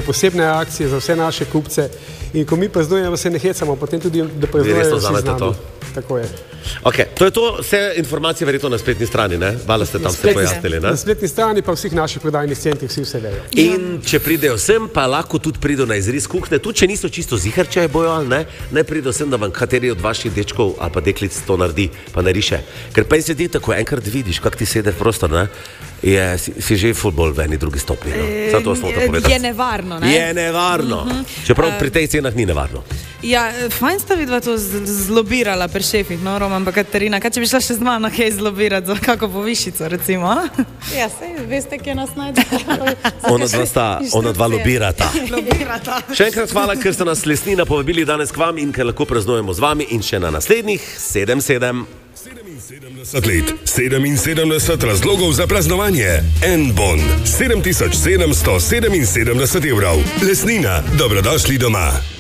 posebne akcije za vse naše kupce in ko mi praznujemo, se ne hecamo, potem tudi, da praznujejo vsi z nami. Tako je. Ok, to je to, vse informacije verjetno na spletni strani, ne? Vala ste tam vse pojasnili, ne? Na spletni strani pa vseh naših prodajnih centrih vse vejo. In če pridejo sem, pa lahko tudi pridejo na izris kuhne, tudi če niso čisto zihar, če je bojo ali ne, ne pridejo sem, da vam kateri od vaših dečkov ali pa deklic to naredi, pa nariše. Ker pa se ti tako enkrat vidiš, kak ti sede v prostor, ne? Si že futbol v eni drugi stopni. No? To smo to povedali. Je nevarno, ne? Je nevarno. Čeprav pri tej cenah ni nevarno. Ja, fajn sta vidva to zlobirala pri šefih, no, Roman pa Katarina. Kaj če bi šla še z mano kaj zlobirati za kako povišico, recimo? Ja, sej, veste, kje nas najde. Ona dva lobirata. Še enkrat hvala, ker ste nas Lesnina povabili danes k vam in ker lahko praznujemo z vami in še na naslednjih 7-7. 77 let, 77 razlogov za praznovanje. N-Bon, 7777 evrov. Lesnina, dobrodošli doma.